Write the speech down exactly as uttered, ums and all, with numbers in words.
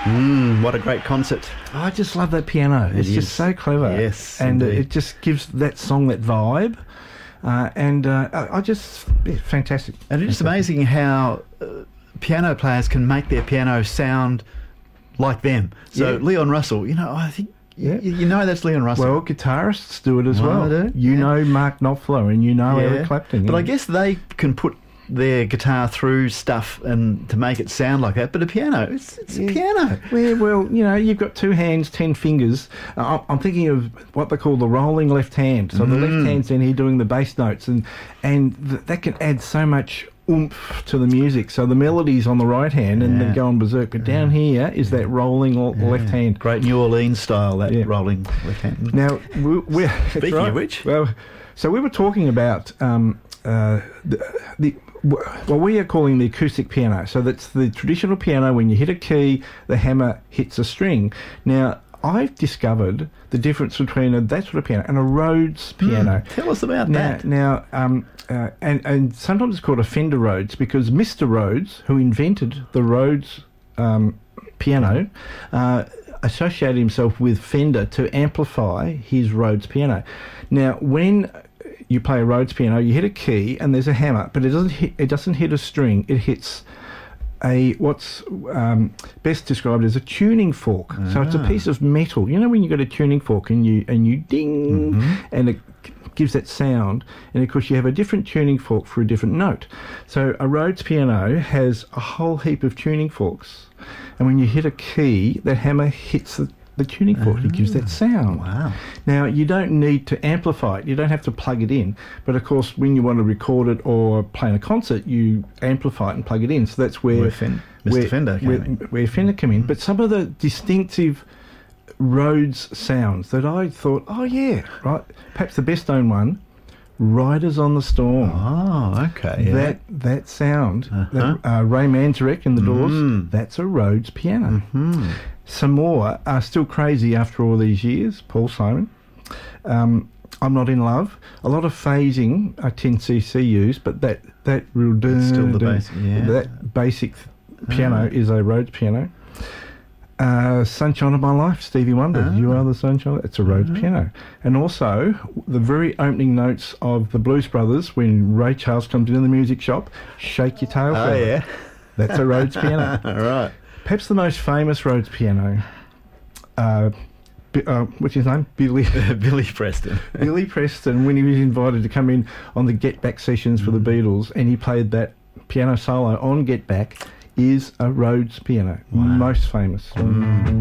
Mm, what a great concert. I just love that piano. It it's is. just so clever. Yes, and indeed. it just gives that song that vibe. Uh, and uh, I I just, yeah, fantastic. And it's amazing how uh, piano players can make their piano sound like them. So Yeah. Leon Russell, you know, I think Yeah. you, you know that's Leon Russell. Well, guitarists do it as Well, well. they do, You yeah. know Mark Knopfler and you know Eric Clapton. But yeah. I guess they can put their guitar through stuff and to make it sound like that. But a piano, it's, it's Yeah. a piano. Yeah, well, you know, you've got two hands, ten fingers. Uh, I'm thinking of what they call the rolling left hand. So the Mm. left hand's in here doing the bass notes, and and th- that can add so much oomph to the music. So the melody's on the right hand, and Yeah. then go on berserk. But down here is that rolling l- left hand. Great New Orleans style, that Yeah. rolling left hand. Now, we, we're Speaking right. of which. well, so we were talking about um, uh, the, the well, we are calling the acoustic piano. So that's the traditional piano. When you hit a key, the hammer hits a string. Now, I've discovered the difference between a, that sort of piano and a Rhodes piano. Mm, tell us about Now, that. now um, uh, and, and sometimes it's called a Fender Rhodes because Mister Rhodes, who invented the Rhodes um, piano, uh, associated himself with Fender to amplify his Rhodes piano. Now, when you play a Rhodes piano, you hit a key and there's a hammer, but it doesn't hit, it doesn't hit a string. It hits a what's um, best described as a tuning fork. So it's a Ah. piece of metal. You know when you got a tuning fork and you and you ding Mm-hmm. and it gives that sound, and of course you have a different tuning fork for a different note. So a Rhodes piano has a whole heap of tuning forks, and when you hit a key, that hammer hits the, the tuning fork. It gives that sound. Wow. Now, you don't need to amplify it. You don't have to plug it in. But, of course, when you want to record it or play in a concert, you amplify it and plug it in. So that's where... Where Fen- Mister where- Fender came where, in. where Fender came in. But some of the distinctive Rhodes sounds that I thought, oh, yeah, right, perhaps the best-known one, Riders on the Storm. Oh, okay. Yeah. That that sound, Uh-huh. that, uh, Ray Manzarek in the Doors, Mm. that's a Rhodes piano. Hmm. Some more are still crazy after all these years. Paul Simon. Um, I'm Not in Love. A lot of phasing a ten C C used, but that that real It's still the dun- basic, yeah. that basic piano Ah. is a Rhodes piano. Uh, Sunshine of My Life, Stevie Wonder. Ah. You Are the Sunshine. It's a Rhodes piano. And also the very opening notes of the Blues Brothers when Ray Charles comes into the music shop. Shake your tail. Oh, feather. yeah. That's a Rhodes piano. All right. Perhaps the most famous Rhodes piano, uh, Bi- uh, what's his name? Billy Billy Preston. Billy Preston, when he was invited to come in on the Get Back sessions for the Beatles, and he played that piano solo on Get Back, is a Rhodes piano. Wow. Most famous.